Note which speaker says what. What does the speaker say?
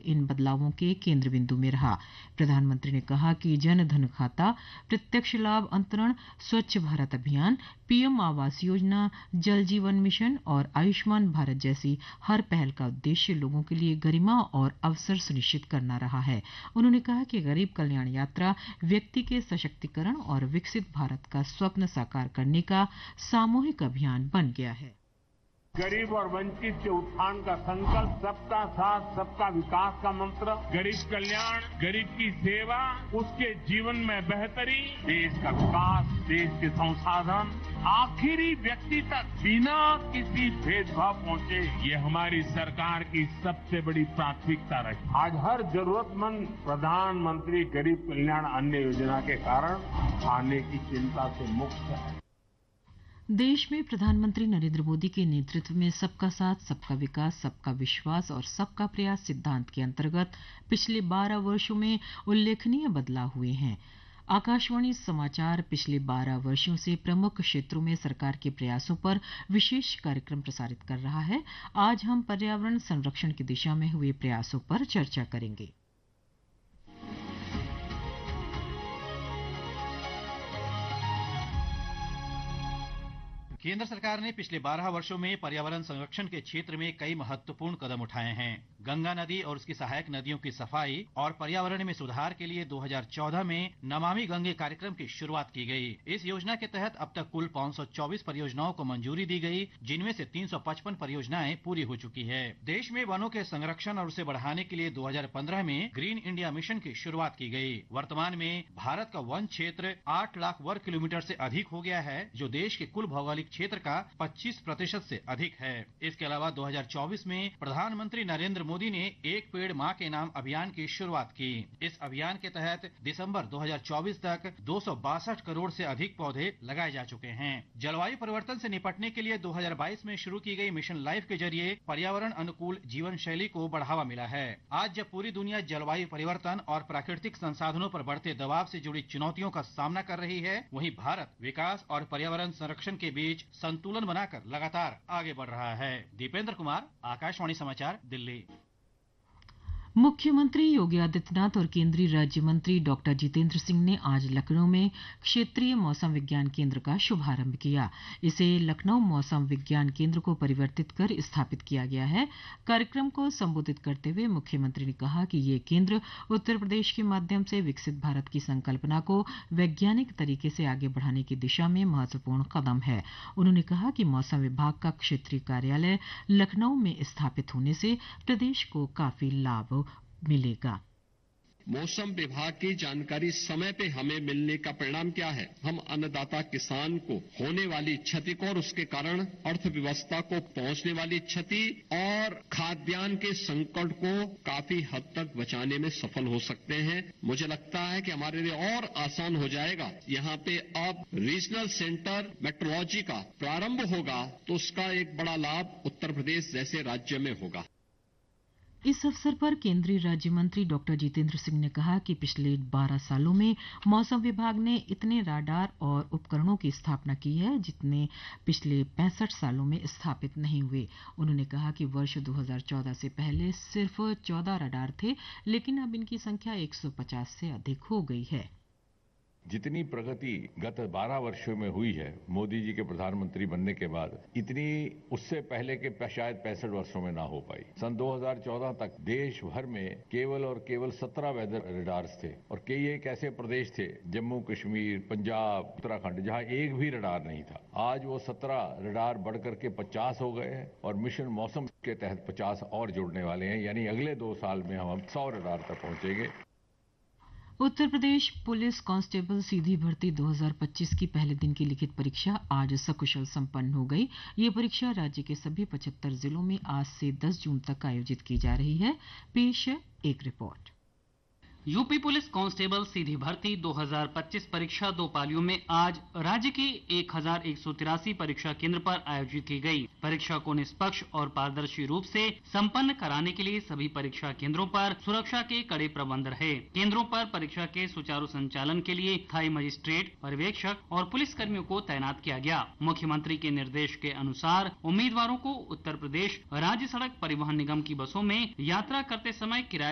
Speaker 1: इन बदलावों के केंद्र बिंदु में रहा। प्रधानमंत्री ने कहा कि जन धन खाता, प्रत्यक्ष लाभ अंतरण, स्वच्छ भारत अभियान, पीएम आवास योजना, जल जीवन मिशन और आयुष्मान भारत जैसी हर पहल का उद्देश्य लोगों के लिए गरिमा और अवसर सुनिश्चित करना रहा है। उन्होंने कहा कि गरीब कल्याण यात्रा व्यक्ति के सशक्तिकरण और विकसित भारत का स्वप्न साकार करने का सामूहिक अभियान बन गया है।
Speaker 2: गरीब और वंचित के उत्थान का संकल्प, सबका साथ सबका विकास का मंत्र, गरीब कल्याण, गरीब की सेवा, उसके जीवन में बेहतरी, देश का विकास, देश के संसाधन आखिरी व्यक्ति तक बिना किसी भेदभाव पहुंचे, ये हमारी सरकार की सबसे बड़ी प्राथमिकता रही। आज हर जरूरतमंद प्रधानमंत्री गरीब कल्याण अन्न योजना के कारण खाने की चिंता से मुक्त है।
Speaker 1: देश में प्रधानमंत्री नरेंद्र मोदी के नेतृत्व में सबका साथ, सबका विकास, सबका विश्वास और सबका प्रयास सिद्धांत के अंतर्गत पिछले 12 वर्षों में उल्लेखनीय बदलाव हुए हैं। आकाशवाणी समाचार पिछले 12 वर्षों से प्रमुख क्षेत्रों में सरकार के प्रयासों पर विशेष कार्यक्रम प्रसारित कर रहा है। आज हम पर्यावरण संरक्षण की दिशा में हुए प्रयासों पर चर्चा करेंगे।
Speaker 3: केंद्र सरकार ने पिछले 12 वर्षों में पर्यावरण संरक्षण के क्षेत्र में कई महत्वपूर्ण कदम उठाए हैं। गंगा नदी और उसकी सहायक नदियों की सफाई और पर्यावरण में सुधार के लिए 2014 में नमामि गंगे कार्यक्रम की शुरुआत की गई। इस योजना के तहत अब तक कुल 524 परियोजनाओं को मंजूरी दी गई, जिनमें से 355 परियोजनाएं पूरी हो चुकी है। देश में वनों के संरक्षण और उसे बढ़ाने के लिए 2015 में ग्रीन इंडिया मिशन की शुरुआत की गई। वर्तमान में भारत का वन क्षेत्र 8 लाख वर्ग किलोमीटर से अधिक हो गया है, जो देश के कुल भौगोलिक क्षेत्र का 25% से अधिक है। इसके अलावा 2024 में प्रधानमंत्री नरेंद्र मोदी ने एक पेड़ मां के नाम अभियान की शुरुआत की। इस अभियान के तहत दिसंबर 2024 तक 262 करोड़ से अधिक पौधे लगाए जा चुके हैं। जलवायु परिवर्तन से निपटने के लिए 2022 में शुरू की गई मिशन लाइफ के जरिए पर्यावरण अनुकूल जीवन शैली को बढ़ावा मिला है। आज जब पूरी दुनिया जलवायु परिवर्तन और प्राकृतिक संसाधनों पर बढ़ते दबाव से जुड़ी चुनौतियों का सामना कर रही है, वहीं भारत विकास और पर्यावरण संरक्षण के बीच संतुलन बनाकर लगातार आगे बढ़ रहा है। दीपेंद्र कुमार, आकाशवाणी समाचार, दिल्ली।
Speaker 1: मुख्यमंत्री योगी आदित्यनाथ और केंद्रीय राज्य मंत्री डॉक्टर जितेंद्र सिंह ने आज लखनऊ में क्षेत्रीय मौसम विज्ञान केंद्र का शुभारंभ किया। इसे लखनऊ मौसम विज्ञान केंद्र को परिवर्तित कर स्थापित किया गया है। कार्यक्रम को संबोधित करते हुए मुख्यमंत्री ने कहा कि ये केंद्र उत्तर प्रदेश के माध्यम से विकसित भारत की संकल्पना को वैज्ञानिक तरीके से आगे बढ़ाने की दिशा में महत्वपूर्ण कदम है। उन्होंने कहा कि मौसम विभाग का क्षेत्रीय कार्यालय लखनऊ में स्थापित होने से प्रदेश को काफी लाभ मिलेगा।
Speaker 4: मौसम विभाग की जानकारी समय पे हमें मिलने का परिणाम क्या है? हम अन्नदाता किसान को होने वाली क्षति को और उसके कारण अर्थव्यवस्था को पहुंचने वाली क्षति और खाद्यान्न के संकट को काफी हद तक बचाने में सफल हो सकते हैं। मुझे लगता है कि हमारे लिए और आसान हो जाएगा। यहाँ पे अब रीजनल सेंटर मेट्रोलॉजी का प्रारंभ होगा तो उसका एक बड़ा लाभ उत्तर प्रदेश जैसे राज्य में होगा।
Speaker 1: इस अवसर पर केंद्रीय राज्य मंत्री डॉक्टर जितेंद्र सिंह ने कहा कि पिछले 12 सालों में मौसम विभाग ने इतने राडार और उपकरणों की स्थापना की है जितने पिछले 65 सालों में स्थापित नहीं हुए। उन्होंने कहा कि वर्ष 2014 से पहले सिर्फ 14 राडार थे, लेकिन अब इनकी संख्या 150 से अधिक हो गई है।
Speaker 5: जितनी प्रगति गत 12 वर्षों में हुई है मोदी जी के प्रधानमंत्री बनने के बाद, इतनी उससे पहले के शायद 65 वर्षों में ना हो पाई। सन 2014 तक देश भर में केवल और केवल 17 वेदर रडार्स थे और कई एक ऐसे प्रदेश थे, जम्मू कश्मीर, पंजाब, उत्तराखंड, जहां एक भी रडार नहीं था। आज वो 17 रडार बढ़कर के 50 हो गए हैं और मिशन मौसम के तहत 50 और जुड़ने वाले हैं। यानी अगले 2 साल में हम 100 रडार तक पहुंचेंगे।
Speaker 1: उत्तर प्रदेश पुलिस कांस्टेबल सीधी भर्ती 2025 की पहले दिन की लिखित परीक्षा आज सकुशल संपन्न हो गई। ये परीक्षा राज्य के सभी 75 जिलों में आज से 10 जून तक आयोजित की जा रही है। पेश है एक रिपोर्ट।
Speaker 6: यूपी पुलिस कांस्टेबल सीधी भर्ती 2025 परीक्षा 2 पालियों में आज राज्य के 1183 परीक्षा केंद्र पर आयोजित की गई। परीक्षा को निष्पक्ष और पारदर्शी रूप से संपन्न कराने के लिए सभी परीक्षा केंद्रों पर सुरक्षा के कड़े प्रबंध रहे। केंद्रों पर परीक्षा के सुचारू संचालन के लिए स्थायी मजिस्ट्रेट, पर्यवेक्षक और पुलिस कर्मियों को तैनात किया गया। मुख्यमंत्री के निर्देश के अनुसार उम्मीदवारों को उत्तर प्रदेश राज्य सड़क परिवहन निगम की बसों में यात्रा करते समय किराए